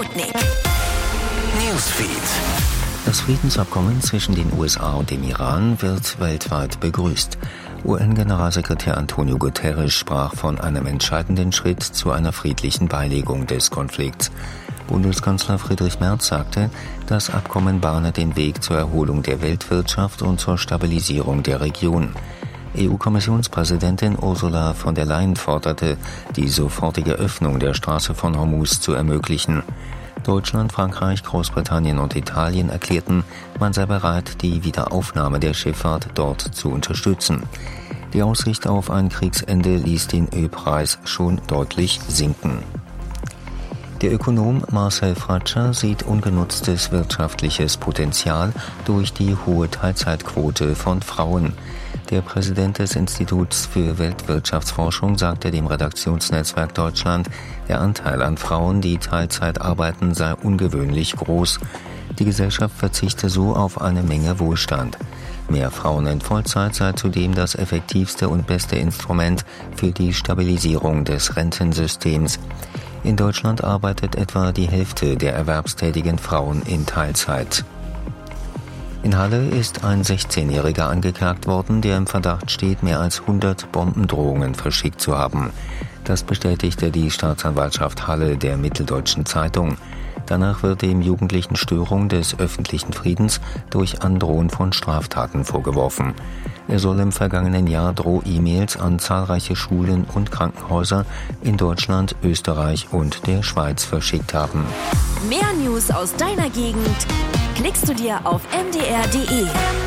Sputnik. Newsfeed. Das Friedensabkommen zwischen den USA und dem Iran wird weltweit begrüßt. UN-Generalsekretär Antonio Guterres sprach von einem entscheidenden Schritt zu einer friedlichen Beilegung des Konflikts. Bundeskanzler Friedrich Merz sagte, das Abkommen bahne den Weg zur Erholung der Weltwirtschaft und zur Stabilisierung der Region. EU-Kommissionspräsidentin Ursula von der Leyen forderte, die sofortige Öffnung der Straße von Hormuz zu ermöglichen. Deutschland, Frankreich, Großbritannien und Italien erklärten, man sei bereit, die Wiederaufnahme der Schifffahrt dort zu unterstützen. Die Aussicht auf ein Kriegsende ließ den Ölpreis schon deutlich sinken. Der Ökonom Marcel Fratscher sieht ungenutztes wirtschaftliches Potenzial durch die hohe Teilzeitquote von Frauen. Der Präsident des Instituts für Weltwirtschaftsforschung sagte dem Redaktionsnetzwerk Deutschland, der Anteil an Frauen, die Teilzeit arbeiten, sei ungewöhnlich groß. Die Gesellschaft verzichte so auf eine Menge Wohlstand. Mehr Frauen in Vollzeit sei zudem das effektivste und beste Instrument für die Stabilisierung des Rentensystems. In Deutschland arbeitet etwa die Hälfte der erwerbstätigen Frauen in Teilzeit. In Halle ist ein 16-Jähriger angeklagt worden, der im Verdacht steht, mehr als 100 Bombendrohungen verschickt zu haben. Das bestätigte die Staatsanwaltschaft Halle der Mitteldeutschen Zeitung. Danach wird dem Jugendlichen Störung des öffentlichen Friedens durch Androhen von Straftaten vorgeworfen. Er soll im vergangenen Jahr Droh-E-Mails an zahlreiche Schulen und Krankenhäuser in Deutschland, Österreich und der Schweiz verschickt haben. Mehr News aus deiner Gegend klickst du dir auf mdr.de.